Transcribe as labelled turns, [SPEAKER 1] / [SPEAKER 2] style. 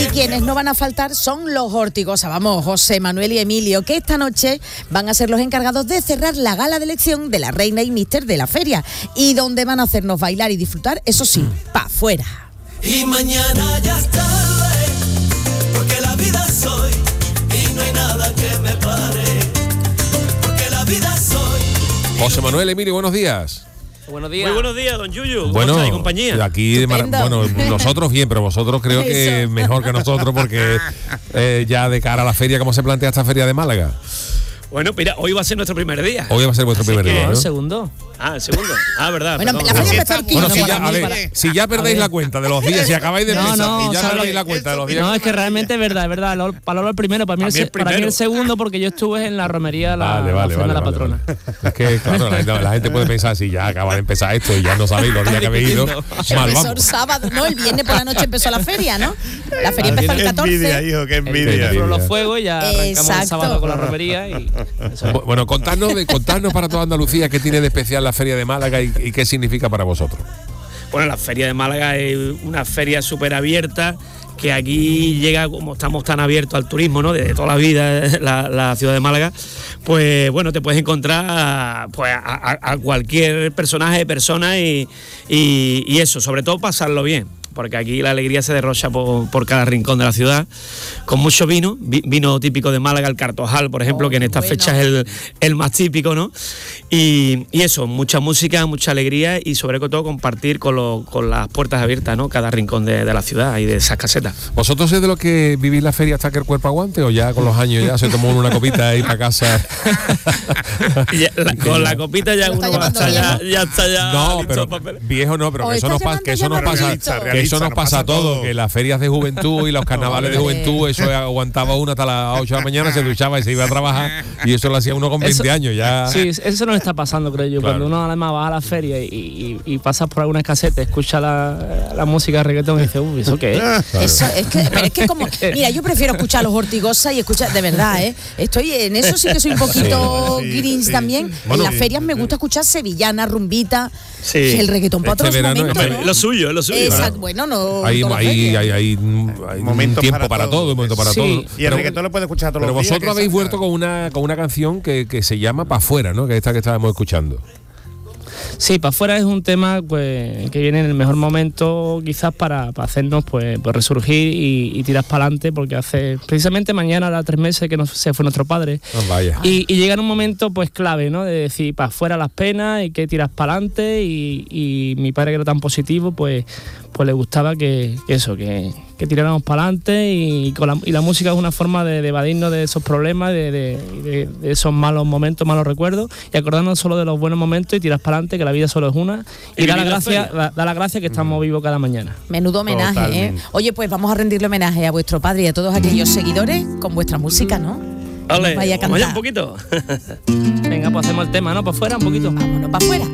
[SPEAKER 1] Y quienes no van a faltar son los Ortigosa, vamos, José Manuel y Emilio, que esta noche van a ser los encargados de cerrar la gala de elección de la reina y míster de la feria, y donde van a hacernos bailar y disfrutar, eso sí, pa' afuera.
[SPEAKER 2] Y mañana ya es tarde, porque la vida soy y no hay nada que me pare, porque la vida soy.
[SPEAKER 3] José Manuel, Emilio, buenos días.
[SPEAKER 4] Buenos días.
[SPEAKER 5] Muy buenos días, don Yuyu.
[SPEAKER 3] Bueno,
[SPEAKER 5] ¿Cómo está y compañía?
[SPEAKER 3] aquí, bueno, nosotros bien, pero vosotros creo que mejor que nosotros, porque ya de cara a la feria, ¿cómo se plantea esta feria de Málaga?
[SPEAKER 5] Bueno, mira, hoy va a ser nuestro primer día.
[SPEAKER 3] Hoy va a ser vuestro primer día, ¿no?
[SPEAKER 4] El segundo.
[SPEAKER 5] Ah, el segundo. Ah, verdad.
[SPEAKER 1] Bueno,
[SPEAKER 5] perdón.
[SPEAKER 1] la feria empezó el 15.
[SPEAKER 3] Bueno, si ya perdéis la cuenta de los días, si acabáis de empezar, y ya perdéis la cuenta de los días.
[SPEAKER 4] No, es que realmente es verdad. Para Lolo el primero, para mí el segundo, porque yo estuve en la romería, la ofrenda de la patrona.
[SPEAKER 3] Vale. Es que, claro, la gente puede pensar, si ya acaba de empezar esto y ya no sabéis los días que habéis ido, mal
[SPEAKER 1] Empezó
[SPEAKER 3] vamos.
[SPEAKER 1] el sábado, no, el viernes por la noche empezó la feria, ¿no? La feria empezó el 14.
[SPEAKER 6] Envidia, hijo, qué envidia.
[SPEAKER 4] Fueron los fuegos y ya arrancamos
[SPEAKER 1] Exacto.
[SPEAKER 4] el sábado con la romería.
[SPEAKER 3] Bueno, contadnos para toda Andalucía qué tiene de especial la feria de Málaga y qué significa para vosotros.
[SPEAKER 5] Bueno, la feria de Málaga es una feria súper abierta, que aquí llega, como estamos tan abiertos al turismo, ¿no? Desde toda la vida, la ciudad de Málaga, pues bueno, te puedes encontrar pues, a cualquier personaje, persona y eso, sobre todo pasarlo bien, porque aquí la alegría se derrocha por cada rincón de la ciudad, con mucho vino típico de Málaga, el Cartojal, por ejemplo, que en esta fecha es el más típico, ¿no? Y eso, mucha música, mucha alegría y sobre todo compartir con las puertas abiertas, ¿no? Cada rincón de la ciudad y de esas casetas.
[SPEAKER 3] ¿Vosotros sois de los que vivís la feria hasta que el cuerpo aguante o ya con los años ya se tomó una copita y para casa?
[SPEAKER 5] Con la copita ya uno ya está ya.
[SPEAKER 3] No,
[SPEAKER 5] listo
[SPEAKER 3] pero viejo no, pero que eso nos pasa a
[SPEAKER 6] todo.
[SPEAKER 3] todos, que las ferias de juventud y los carnavales de juventud, eso aguantaba uno hasta las 8 de la mañana, se duchaba y se iba a trabajar, y eso lo hacía uno con 20 años ya.
[SPEAKER 4] Sí, eso nos está pasando, creo yo.
[SPEAKER 3] Claro.
[SPEAKER 4] Cuando uno además va a la feria y pasas por alguna caseta, escucha la música de reggaetón y dices, uy, ¿eso qué es?
[SPEAKER 3] Claro.
[SPEAKER 1] Eso, pero es que como, mira, yo prefiero escuchar a los Ortigosa y escuchar, de verdad, estoy en eso, sí que soy un poquito grinch también.
[SPEAKER 3] Bueno,
[SPEAKER 1] en las ferias me gusta escuchar sevillana, rumbita,
[SPEAKER 5] Sí.
[SPEAKER 1] el reggaetón para otros
[SPEAKER 3] verano,
[SPEAKER 1] momentos, ¿no?
[SPEAKER 5] Lo suyo.
[SPEAKER 1] Exacto, bueno, no.
[SPEAKER 3] Hay un
[SPEAKER 6] Momentos
[SPEAKER 3] tiempo para todo, un momento para
[SPEAKER 4] Sí.
[SPEAKER 3] todo.
[SPEAKER 6] Y el reggaetón lo puedes escuchar todos
[SPEAKER 3] Pero
[SPEAKER 6] los días.
[SPEAKER 3] vosotros habéis vuelto con una canción que se llama Pa' Fuera, ¿no? Que es esta que estábamos escuchando.
[SPEAKER 4] Sí, para afuera es un tema pues que viene en el mejor momento quizás para hacernos pues resurgir y tirar para adelante, porque hace precisamente mañana hará 3 meses que se fue nuestro padre.
[SPEAKER 3] Vaya.
[SPEAKER 4] Y llega en un momento pues clave, ¿no? De decir para afuera las penas y que tiras para adelante, y mi padre, que era tan positivo, pues le gustaba que tiráramos para adelante, y la música es una forma de evadirnos de esos problemas, de esos malos momentos, malos recuerdos, y acordarnos solo de los buenos momentos y tirar para adelante, que la vida solo es una, y da la gracia que estamos vivos cada mañana.
[SPEAKER 1] Menudo homenaje,
[SPEAKER 6] Totalmente.
[SPEAKER 1] Oye, pues vamos a rendirle homenaje a vuestro padre y a todos aquellos seguidores con vuestra música, ¿no?
[SPEAKER 5] Vale,
[SPEAKER 1] Vaya a
[SPEAKER 5] vamos allá
[SPEAKER 1] cantar.
[SPEAKER 5] un poquito.
[SPEAKER 4] Venga, pues hacemos el tema, ¿no? Para afuera un poquito.
[SPEAKER 1] Vámonos para afuera.